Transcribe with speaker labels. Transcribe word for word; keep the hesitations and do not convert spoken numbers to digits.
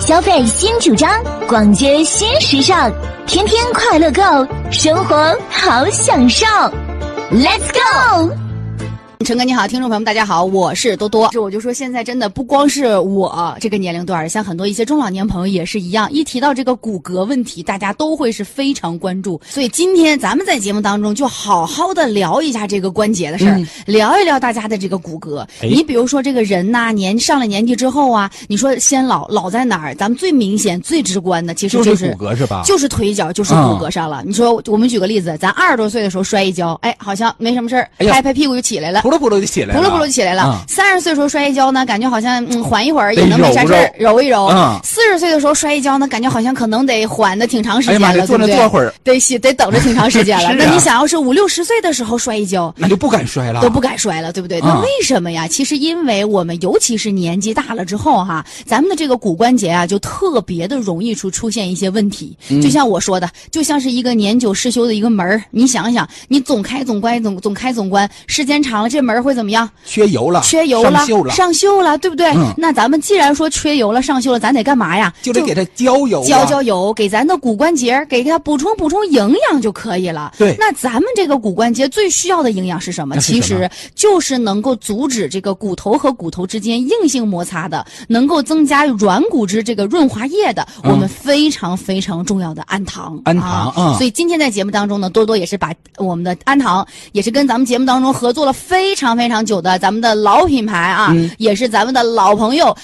Speaker 1: 消费新主张，逛街新时尚，天天快乐购，生活好享受。Let's go！
Speaker 2: 陈哥你好，听众朋友们大家好，我是多多。这我就说现在真的不光是我这个年龄段，像很多一些中老年朋友也是一样，一提到这个骨骼问题，大家都会是非常关注。所以今天咱们在节目当中就好好的聊一下这个关节的事儿、嗯，聊一聊大家的这个骨骼。你比如说这个人呐、啊，年上了年纪之后啊，你说先老老在哪儿？咱们最明显、最直观的其实就是、
Speaker 3: 就是、骨骼是吧？就是
Speaker 2: 腿脚，就是骨骼上了。嗯、你说我们举个例子，咱二十多岁的时候摔一跤，哎，好像没什么事儿、哎，拍拍屁股就起来了。
Speaker 3: 扑噜扑噜就起来了，
Speaker 2: 扑噜扑噜就起来了。三十、嗯、岁时候摔一跤呢，感觉好像嗯缓一会儿也能没啥事儿，揉一揉。四十、嗯、岁的时候摔一跤呢，感觉好像可能得缓的挺长时间了，哎、对不对？
Speaker 3: 坐会儿，
Speaker 2: 得得等着挺长时间了。啊、那你想要是五六十岁的时候摔一跤，
Speaker 3: 那就不敢摔了，
Speaker 2: 都不敢摔了，对不对？嗯、那为什么呀？其实因为我们尤其是年纪大了之后哈，咱们的这个骨关节啊，就特别的容易出出现一些问题。嗯、就像我说的，就像是一个年久失修的一个门儿，你想想，你总开总关，总总开总关，时间长了，这门会怎么样？
Speaker 3: 缺油了，
Speaker 2: 缺油了，
Speaker 3: 上锈了，
Speaker 2: 上锈了，对不对？嗯、那咱们既然说缺油了、上锈了，咱得干嘛呀？
Speaker 3: 就得给它浇油、啊，
Speaker 2: 浇浇油，给咱的骨关节给它补充补充营养就可以了。
Speaker 3: 对，
Speaker 2: 那咱们这个骨关节最需要的营养是什么？其实就是能够阻止这个骨头和骨头之间硬性摩擦的，能够增加软骨质这个润滑液的，嗯、我们非常非常重要的氨糖。
Speaker 3: 氨糖啊、嗯！
Speaker 2: 所以今天在节目当中呢，多多也是把我们的氨糖，也是跟咱们节目当中合作了非常非常久的咱们的老品牌啊，嗯、也是咱们的老朋友